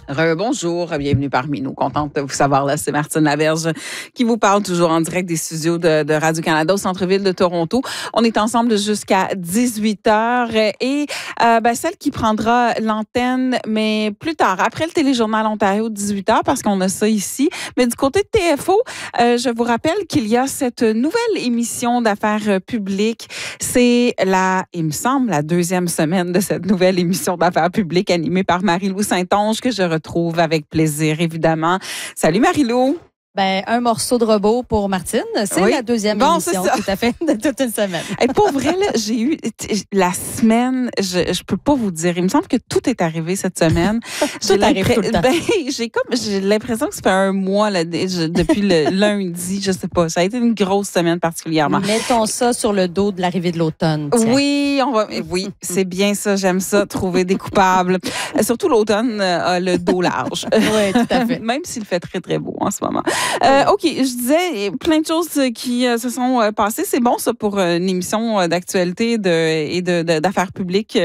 Bonjour, bienvenue parmi nous. Contente de vous savoir là, c'est Martine Laberge qui vous parle toujours en direct des studios de Radio-Canada au centre-ville de Toronto. On est ensemble jusqu'à 18h et celle qui prendra l'antenne, mais plus tard, après le téléjournal Ontario 18h, parce qu'on a ça ici. Mais du côté de TFO, je vous rappelle qu'il y a cette nouvelle émission d'affaires publiques. C'est il me semble, la deuxième semaine de cette nouvelle émission d'affaires publiques animée par Marie-Lou Saint-Onge que je retrouve avec plaisir, évidemment. Salut Marie-Lou. Un morceau de robot pour Martine. C'est la deuxième émission, tout à fait, de toute une semaine. Et pour vrai, là, j'ai eu la semaine, je peux pas vous dire, il me semble que tout est arrivé cette semaine. Tout arrive tout le temps. J'ai l'impression que ça fait un mois là, depuis le lundi, je sais pas. Ça a été une grosse semaine particulièrement. Mettons ça sur le dos de l'arrivée de l'automne. Oui, c'est bien ça, j'aime ça, trouver des coupables. Surtout l'automne a le dos large. Oui, tout à fait. Même s'il fait très, très beau en ce moment. OK, je disais plein de choses qui se sont passées. C'est bon, ça, pour une émission d'actualité et d'affaires publiques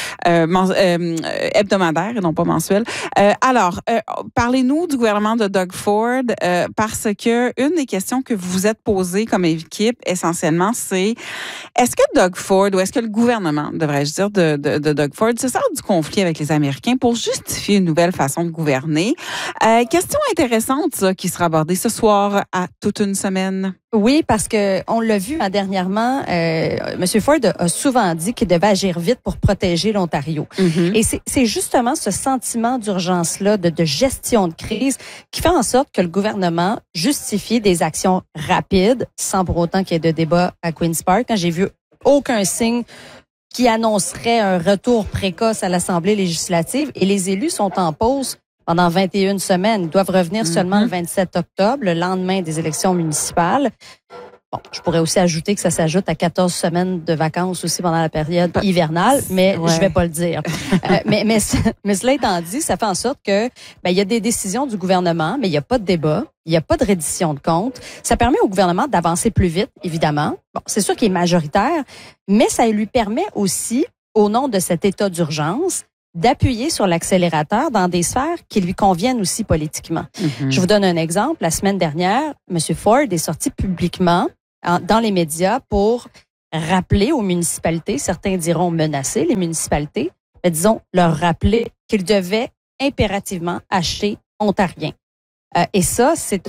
hebdomadaire et non pas mensuelle. Alors, parlez-nous du gouvernement de Doug Ford parce que une des questions que vous vous êtes posées comme équipe, essentiellement, c'est est-ce que Doug Ford ou est-ce que le gouvernement, devrais-je dire, de Doug Ford se sert du conflit avec les Américains pour justifier une nouvelle façon de gouverner? Question intéressante, ça, qui sera abordée ce soir à toute une semaine. Oui, parce que on l'a vu dernièrement, M. Ford a souvent dit qu'il devait agir vite pour protéger l'Ontario. Mm-hmm. Et c'est justement ce sentiment d'urgence-là, de gestion de crise, qui fait en sorte que le gouvernement justifie des actions rapides, sans pour autant qu'il y ait de débat à Queen's Park. Quand j'ai vu aucun signe qui annoncerait un retour précoce à l'Assemblée législative, et les élus sont en pause pendant 21 semaines. Ils doivent revenir seulement le 27 octobre, le lendemain des élections municipales. Bon, je pourrais aussi ajouter que ça s'ajoute à 14 semaines de vacances aussi pendant la période hivernale, mais je vais pas le dire. Mais cela étant dit, ça fait en sorte que il y a des décisions du gouvernement, mais il n'y a pas de débat, il n'y a pas de reddition de comptes. Ça permet au gouvernement d'avancer plus vite, évidemment. Bon, c'est sûr qu'il est majoritaire, mais ça lui permet aussi, au nom de cet état d'urgence, d'appuyer sur l'accélérateur dans des sphères qui lui conviennent aussi politiquement. Mm-hmm. Je vous donne un exemple. La semaine dernière, M. Ford est sorti publiquement dans les médias pour rappeler aux municipalités, certains diront menacer les municipalités, mais disons leur rappeler qu'ils devaient impérativement acheter ontarien. Et ça, c'est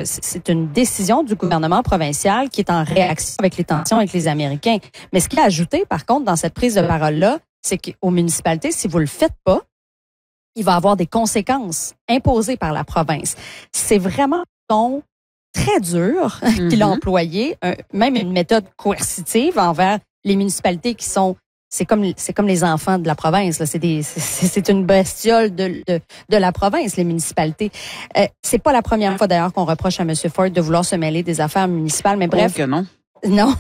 une décision du gouvernement provincial qui est en réaction avec les tensions avec les Américains. Mais ce qui a ajouté, par contre, dans cette prise de parole-là, c'est qu'aux municipalités, si vous le faites pas, il va y avoir des conséquences imposées par la province. C'est vraiment un ton très dur qu'il a employé, même une méthode coercitive envers les municipalités qui sont, c'est comme les enfants de la province. Là. C'est une bestiole de la province, les municipalités. C'est pas la première fois d'ailleurs qu'on reproche à M. Ford de vouloir se mêler des affaires municipales, mais bref. Oh, que non. Non,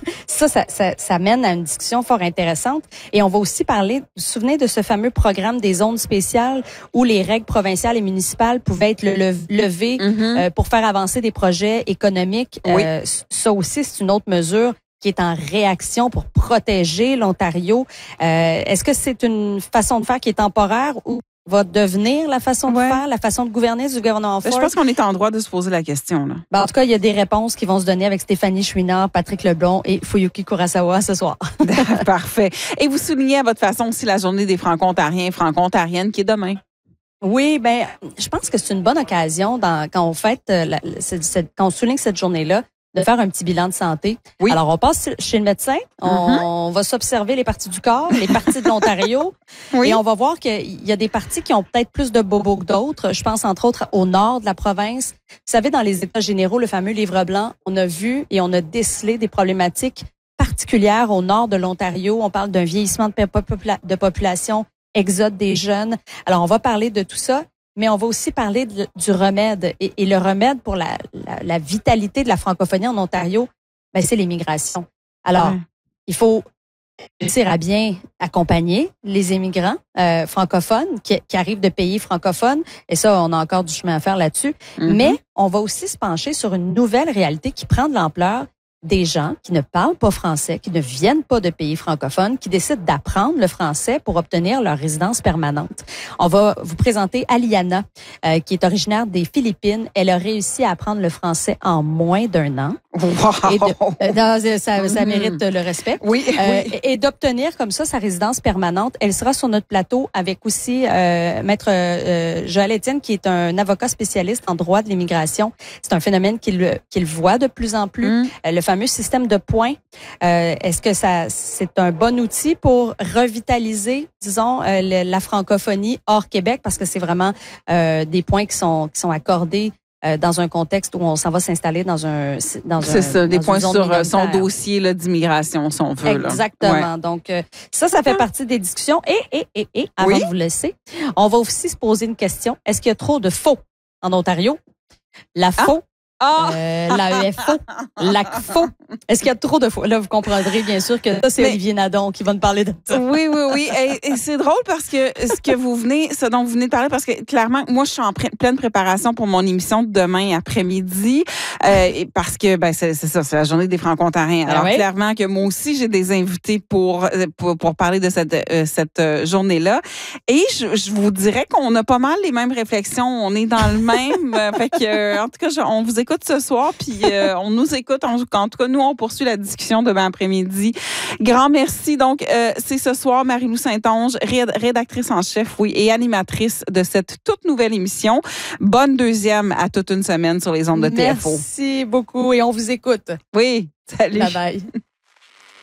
ça mène à une discussion fort intéressante. Et on va aussi parler, vous vous souvenez de ce fameux programme des zones spéciales où les règles provinciales et municipales pouvaient être levées pour faire avancer des projets économiques. Oui. Ça aussi, c'est une autre mesure qui est en réaction pour protéger l'Ontario. Est-ce que c'est une façon de faire qui est temporaire ou va devenir la façon de faire, la façon de gouverner du gouvernement Ford? Je pense qu'on est en droit de se poser la question. Là. En tout cas, il y a des réponses qui vont se donner avec Stéphanie Chouinard, Patrick Leblond et Fuyuki Kurosawa ce soir. Parfait. Et vous soulignez à votre façon aussi la journée des Franco-Ontariens et Franco-Ontariennes qui est demain. Oui, je pense que c'est une bonne occasion quand on fête, quand on souligne cette journée-là, de faire un petit bilan de santé. Oui. Alors, on passe chez le médecin, on va s'observer les parties du corps, les parties de l'Ontario, et on va voir qu'il y a des parties qui ont peut-être plus de bobos que d'autres. Je pense entre autres au nord de la province. Vous savez, dans les États généraux, le fameux livre blanc, on a vu et on a décelé des problématiques particulières au nord de l'Ontario. On parle d'un vieillissement de population, exode des jeunes. Alors, on va parler de tout ça. Mais on va aussi parler du remède. Et le remède pour la vitalité de la francophonie en Ontario, c'est l'immigration. Alors, il faut réussir à bien accompagner les immigrants francophones qui arrivent de pays francophones. Et ça, on a encore du chemin à faire là-dessus. Mais on va aussi se pencher sur une nouvelle réalité qui prend de l'ampleur des gens qui ne parlent pas français, qui ne viennent pas de pays francophones, qui décident d'apprendre le français pour obtenir leur résidence permanente. On va vous présenter Aliana, qui est originaire des Philippines. Elle a réussi à apprendre le français en moins d'1 an. Wow! Ça mérite le respect. Oui, oui. Et d'obtenir comme ça sa résidence permanente. Elle sera sur notre plateau avec aussi Maître Joël Étienne, qui est un avocat spécialiste en droit de l'immigration. C'est un phénomène qu'il voit de plus en plus. Le fameux système de points. Est-ce que c'est un bon outil pour revitaliser, disons, la francophonie hors Québec, parce que c'est vraiment des points qui sont accordés dans un contexte où on s'en va s'installer dans un c'est ça, des points sur son dossier là, d'immigration, si on veut. Exactement. Là. Ouais. Donc, ça fait partie des discussions. Et avant de vous laisser, on va aussi se poser une question. Est-ce qu'il y a trop de faux en Ontario? La faux. La EFO, l'ACFO. Est-ce qu'il y a trop de faux? Là, vous comprendrez bien sûr que ça, c'est Olivier Nadon qui va nous parler de ça. Oui. Et c'est drôle parce que ce dont vous venez de parler, parce que clairement, moi, je suis en pleine préparation pour mon émission de demain après-midi, parce que c'est ça, c'est la journée des Franco-Ontariens. Alors, clairement que moi aussi, j'ai des invités pour parler de cette journée-là. Et je vous dirais qu'on a pas mal les mêmes réflexions. On est dans le même. Fait que, en tout cas, on vous écoute ce soir, puis on nous écoute. En tout cas, nous, on poursuit la discussion demain après-midi. Grand merci. Donc, c'est ce soir Marie-Lou Saint-Onge, rédactrice en chef, et animatrice de cette toute nouvelle émission. Bonne deuxième à toute une semaine sur les ondes de TFO. Merci beaucoup et on vous écoute. Oui, salut. Bye bye.